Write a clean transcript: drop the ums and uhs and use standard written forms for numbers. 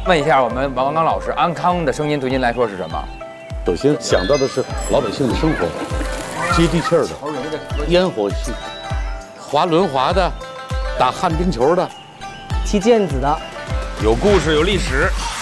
问一下我们王刚老师，安康的声音对您来说是什么？ 首先想到的是老百姓的生活，接地气儿的，烟火气，滑轮滑的，打旱冰球的， 踢毽子的， 有故事有历史。